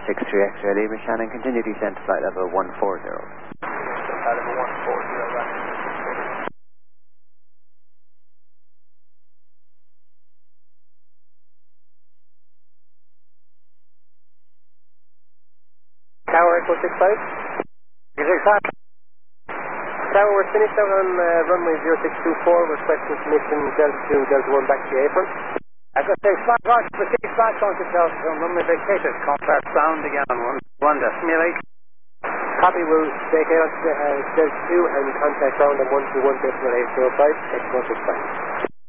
X-ray Lima Shannon, continue descent to flight level 140. Flight level 140, right. Tower Echo 65. 65. Tower, we're finished out on runway 0624, requesting permission Delta 2, Delta 1 back to the apron. I got 6 flat rock, for 6 flat contact Delta from runway vacated. Contact sound again on 1 decimal 8. Copy, will take out Delta 2 and contact ground on 121.805, X165.